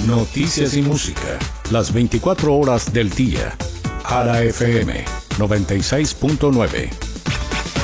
Noticias y música, las 24 horas del día. Ara FM 96.9.